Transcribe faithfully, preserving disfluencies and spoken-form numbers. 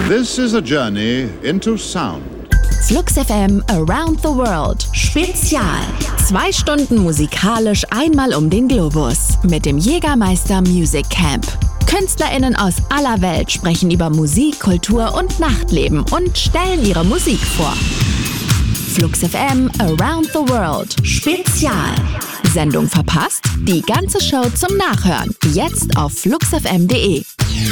This is a journey into sound. Flux F M Around the World Spezial. Zwei Stunden musikalisch einmal um den Globus mit dem Jägermeister Music Camp. KünstlerInnen aus aller Welt sprechen über Musik, Kultur und Nachtleben und stellen ihre Musik vor. Flux F M Around the World Spezial. Sendung verpasst? Die ganze Show zum Nachhören. Jetzt auf flux f m punkt d e.